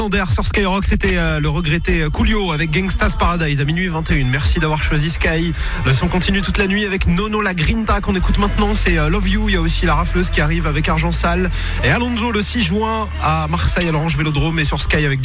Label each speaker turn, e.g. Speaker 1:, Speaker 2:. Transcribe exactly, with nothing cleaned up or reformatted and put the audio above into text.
Speaker 1: Sur Skyrock, c'était euh, le regretté Coolio avec Gangsta's Paradise à minuit vingt et une. Merci d'avoir choisi Sky. Le son continue toute la nuit avec Nono la Grinta qu'on écoute maintenant. C'est euh, Love You. Il y a aussi la rafleuse qui arrive avec Argent Sale. Et Alonso le six juin à Marseille à l'Orange Vélodrome et sur Sky avec